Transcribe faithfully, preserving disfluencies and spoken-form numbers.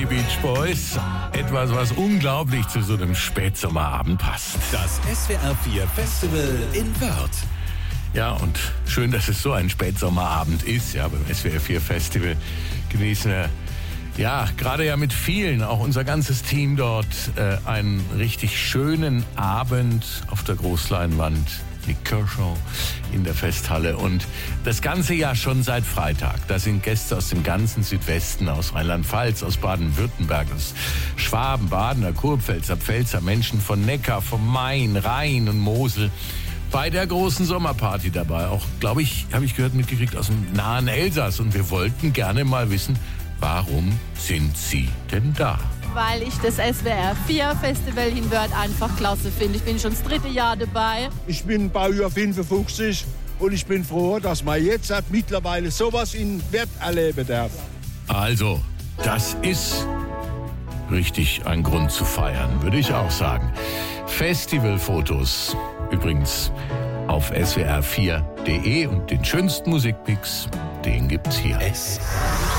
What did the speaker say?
die Beach Boys. Etwas, was unglaublich zu so einem Spätsommerabend passt. Das S W R vier Festival in Wörth. Ja, und schön, dass es so ein Spätsommerabend ist. Ja, beim S W R vier Festival genießen wir, ja, gerade ja mit vielen, auch unser ganzes Team dort, äh, einen richtig schönen Abend auf der Großleinwand. Nick Kershaw in der Festhalle und das ganze Jahr schon seit Freitag. Da sind Gäste aus dem ganzen Südwesten, aus Rheinland-Pfalz, aus Baden-Württemberg, aus Schwaben, Badener, Kurpfälzer, Pfälzer, Menschen von Neckar, vom Main, Rhein und Mosel bei der großen Sommerparty dabei. Auch, glaube ich, habe ich gehört, mitgekriegt aus dem nahen Elsass. Und wir wollten gerne mal wissen, warum sind Sie denn da? Weil ich das S W R vier Festival in Wörth einfach klasse finde. Ich bin schon das dritte Jahr dabei. Ich bin Baujahr fünfundfünfzig und ich bin froh, dass man jetzt hat, mittlerweile sowas in Wörth erleben darf. Also, das ist richtig ein Grund zu feiern, würde ich auch sagen. Festivalfotos übrigens auf S W R vier punkt de und den schönsten Musikmix, den gibt's hier. S